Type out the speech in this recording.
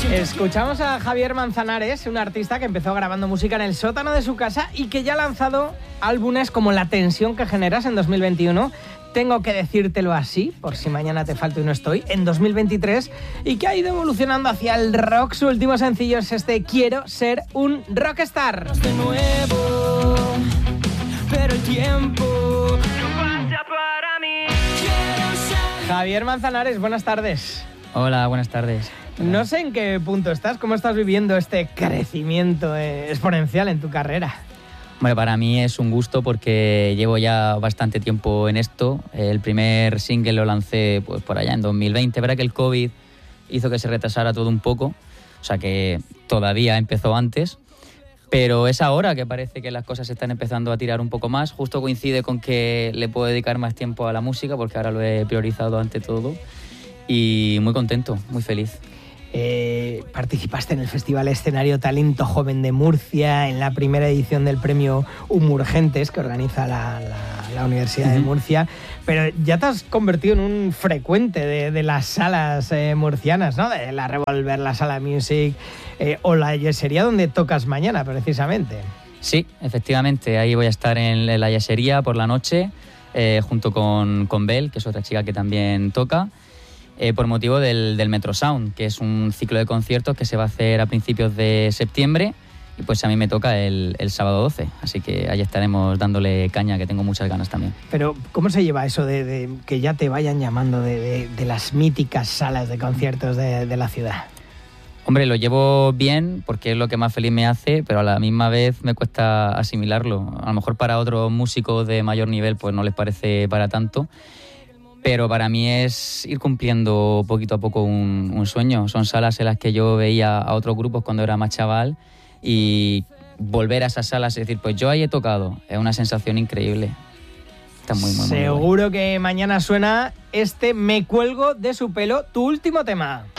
Escuchamos a Javier Manzanares, un artista que empezó grabando música en el sótano de su casa y que ya ha lanzado álbumes como La tensión que generas en 2021, Tengo que decírtelo así, por si mañana te falto y no estoy, en 2023, y que ha ido evolucionando hacia el rock. Su último sencillo es este, Quiero ser un rockstar. De nuevo, pero el tiempo no pasa para mí. Javier Manzanares, buenas tardes. Hola, buenas tardes. No sé en qué punto estás, ¿cómo estás viviendo este crecimiento exponencial en tu carrera? Bueno, para mí es un gusto porque llevo ya bastante tiempo en esto. El primer single lo lancé pues por allá en 2020. Verá que el COVID hizo que se retrasara todo un poco, o sea que todavía empezó antes, pero es ahora que parece que las cosas se están empezando a tirar un poco más. Justo coincide con que le puedo dedicar más tiempo a la música porque ahora lo he priorizado ante todo y muy contento, muy feliz. Participaste en el Festival Escenario Talento Joven de Murcia, en la primera edición del premio Humurgentes que organiza la Universidad de Murcia, pero ya te has convertido en un frecuente de las salas murcianas, ¿no? De la Revolver, la Sala Music o la Yesería, donde tocas mañana precisamente. Sí, efectivamente, ahí voy a estar en la Yesería por la noche junto con Bel, que es otra chica que también toca. Por motivo del Metro Sound, que es un ciclo de conciertos que se va a hacer a principios de septiembre y pues a mí me toca el sábado 12, así que ahí estaremos dándole caña, que tengo muchas ganas también. Pero ¿cómo se lleva eso de que ya te vayan llamando de las míticas salas de conciertos de la ciudad? Hombre, lo llevo bien porque es lo que más feliz me hace, pero a la misma vez me cuesta asimilarlo. A lo mejor para otros músicos de mayor nivel pues no les parece para tanto. Pero para mí es ir cumpliendo poquito a poco un sueño. Son salas en las que yo veía a otros grupos cuando era más chaval y volver a esas salas y decir, pues yo ahí he tocado, es una sensación increíble. Está muy Seguro que mañana suena este Me cuelgo de su pelo, tu último tema.